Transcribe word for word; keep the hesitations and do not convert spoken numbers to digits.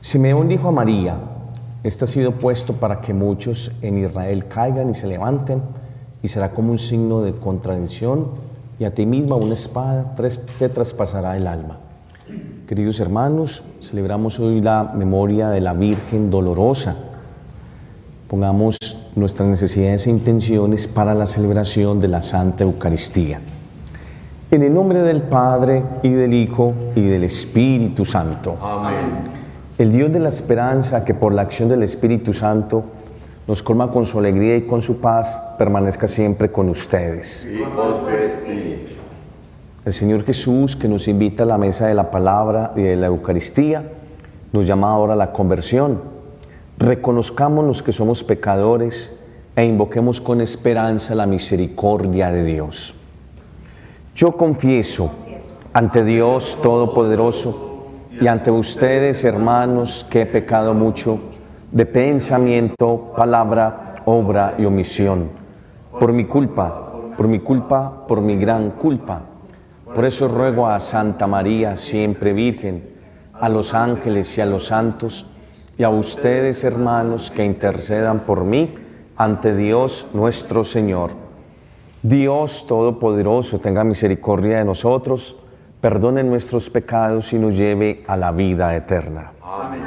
Simeón dijo a María: este ha sido puesto para que muchos en Israel caigan y se levanten, y será como un signo de contradicción, y a ti misma una espada te traspasará el alma. Queridos hermanos, celebramos hoy la memoria de la Virgen Dolorosa. Pongamos nuestras necesidades e intenciones para la celebración de la Santa Eucaristía. En el nombre del Padre, y del Hijo, y del Espíritu Santo. Amén. El Dios de la esperanza, que por la acción del Espíritu Santo nos colma con su alegría y con su paz, permanezca siempre con ustedes. Y con su espíritu. El Señor Jesús, que nos invita a la mesa de la palabra y de la Eucaristía, nos llama ahora a la conversión. Reconozcámonos que somos pecadores e invoquemos con esperanza la misericordia de Dios. Yo confieso ante Dios Todopoderoso y ante ustedes, hermanos, que he pecado mucho de pensamiento, palabra, obra y omisión, por mi culpa, por mi culpa, por mi gran culpa. Por eso ruego a Santa María, siempre Virgen, a los ángeles y a los santos, y a ustedes, hermanos, que intercedan por mí ante Dios nuestro Señor. Dios Todopoderoso tenga misericordia de nosotros, perdone nuestros pecados y nos lleve a la vida eterna. Amén.